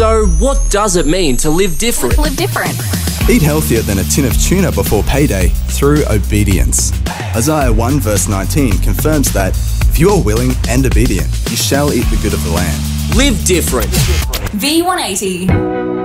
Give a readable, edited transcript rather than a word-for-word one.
So, what does it mean to live different? Live different. Eat healthier than a tin of tuna before payday through obedience. Isaiah 1 verse 19 confirms that if you are willing and obedient, you shall eat the good of the land. Live different. V180.